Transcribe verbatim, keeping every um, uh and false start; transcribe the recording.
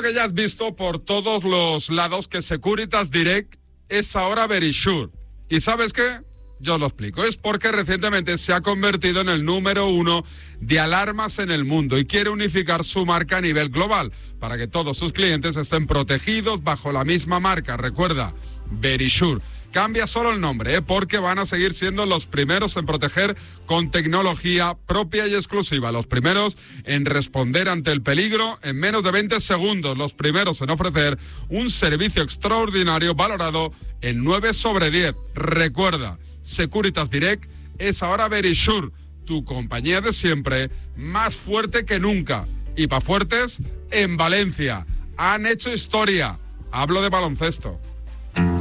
que ya has visto por todos los lados que Securitas Direct es ahora Verisure. ¿Y sabes qué? Yo os lo explico. Es porque recientemente se ha convertido en el número uno de alarmas en el mundo y quiere unificar su marca a nivel global para que todos sus clientes estén protegidos bajo la misma marca. Recuerda, Verisure. Cambia solo el nombre, ¿eh? Porque van a seguir siendo los primeros en proteger con tecnología propia y exclusiva. Los primeros en responder ante el peligro en menos de veinte segundos. Los primeros en ofrecer un servicio extraordinario valorado en nueve sobre diez. Recuerda, Securitas Direct es ahora Verisure, tu compañía de siempre, más fuerte que nunca. Y pa' fuertes, en Valencia. Han hecho historia. Hablo de baloncesto.